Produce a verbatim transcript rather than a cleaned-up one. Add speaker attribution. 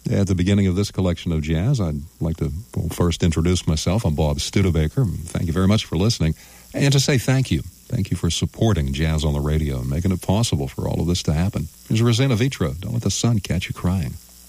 Speaker 1: At the beginning of this collection of jazz, I'd like to well, first introduce myself. I'm Bob Studebaker. Thank you very much for listening. And to say thank you. Thank you for supporting Jazz on the Radio and making it possible for all of this to happen. Here's Rosanna Vitro. Don't let the sun catch you crying.